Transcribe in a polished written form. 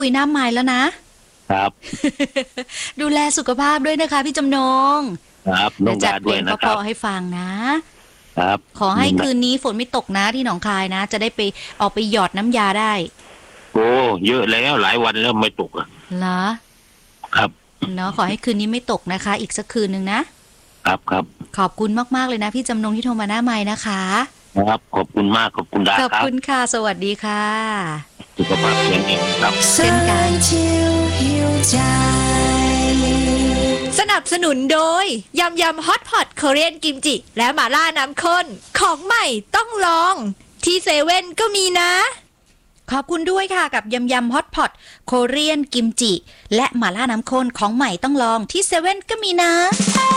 คุยน้ำไม้แล้วนะครับ ดูแลสุขภาพด้วยนะคะพี่จำนงครับน้องจัดดาเพด้ลวยงนะเพครับราะๆให้ฟังนะครับ ขอให้คืนนี้ฝนไม่ตกนะที่หนองคายนะจะได้ไปออกไปหยอดน้ำยาได้โอ้เยอะแล้วหลายวันแล้วไม่ตกอ่ะเหรอครับเนาะขอให้คืนนี้ไม่ตกนะคะอีกสักคืนนึงนะครับครับขอบคุณมากๆเลยนะพี่จำนงที่โทรมาหน้าไม้นะคะครับขอบคุณมากขอบคุณดาขอบครับคุณค่ะสวัสดีค่ะสุขภาพแข็งแรงครับเช่นกันสนับสนุนโดยยำยำฮอตพอตโคเรียนกิมจิและหม่าล่าน้ำข้นของใหม่ต้องลองที่เซเว่นก็มีนะขอบคุณด้วยค่ะกับยำยำฮอตพอตโคเรียนกิมจิและหม่าล่าน้ำข้นของใหม่ต้องลองที่เซเว่นก็มีนะ